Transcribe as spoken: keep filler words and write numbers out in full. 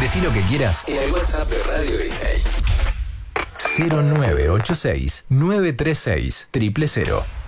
Decí lo que quieras en el WhatsApp de Radio Disney. cero nueve ocho seis nueve tres seis cero cero cero.